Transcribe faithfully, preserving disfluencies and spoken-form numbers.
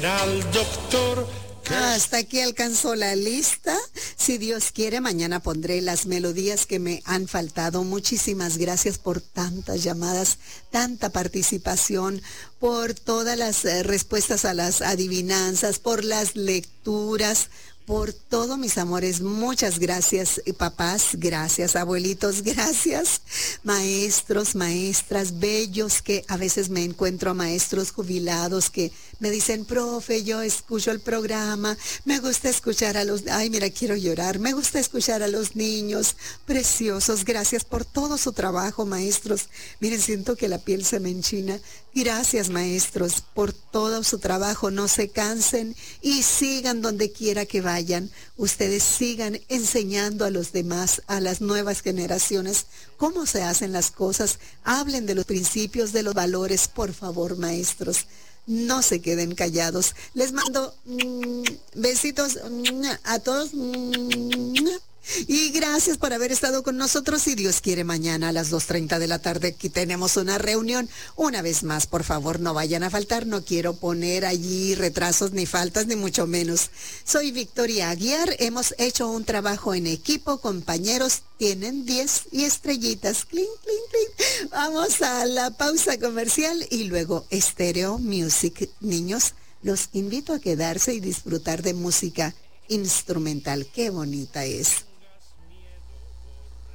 Al doctor. Hasta aquí alcanzó la lista. Si Dios quiere, mañana pondré las melodías que me han faltado. Muchísimas gracias por tantas llamadas, tanta participación, por todas las eh, respuestas a las adivinanzas, por las lecturas, por todo, mis amores. Muchas gracias, papás, gracias, abuelitos, gracias, maestros, maestras, bellos, que a veces me encuentro a maestros jubilados que me dicen, profe, yo escucho el programa, me gusta escuchar a los, ay, mira, quiero llorar, me gusta escuchar a los niños, preciosos, gracias por todo su trabajo, maestros. Miren, siento que la piel se me enchina. Gracias, maestros, por todo su trabajo. No se cansen y sigan donde quiera que vayan. Ustedes sigan enseñando a los demás, a las nuevas generaciones, cómo se hacen las cosas. Hablen de los principios, de los valores, por favor, maestros. No se queden callados. Les mando mmm, besitos mmm, a todos. Mmm, y gracias por haber estado con nosotros. Si Dios quiere, mañana a las dos treinta de la tarde aquí tenemos una reunión. Una vez más, por favor, no vayan a faltar. No quiero poner allí retrasos ni faltas, ni mucho menos. Soy Victoria Aguiar. Hemos hecho un trabajo en equipo. Compañeros, tienen diez y estrellitas. Clink, clink, clink. Vamos a la pausa comercial y luego Stereo Music. Niños, los invito a quedarse y disfrutar de música instrumental. Qué bonita es.